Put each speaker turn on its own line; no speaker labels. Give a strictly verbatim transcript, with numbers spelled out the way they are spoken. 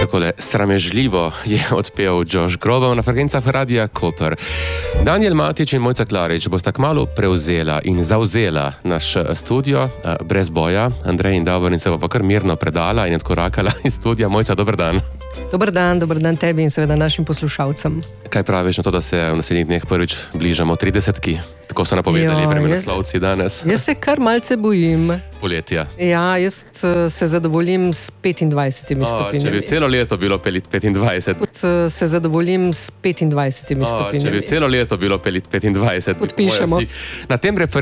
takole sramežljivo je odpel Josh Groban na frekvencah Radia Koper. Daniel Matić in Mojca Klarič bosta kmalu prevzela in zavzela naš studio brez boja. Andrej in Davorin se bo pa kar mirno predala in odkorakala iz studia. Mojca, dober dan.
Dober dan, dober dan tebi in seveda našim poslušalcem.
Kaj praviš na to, da se v naslednjih dneh prvič bližamo tridesetki? Tako so napovedali vremenoslovci danes.
Jaz se kar malce bojim.
Poletja.
Ja, jaz se zadovoljim s petindvajsetimi
o,
stopinjami.
Če bi celo leto bilo petindvajset.
Se zadovoljim s petindvajsetimi
o,
stopinjami.
Če bi celo leto bilo petindvajset.
Podpišemo.
Na tem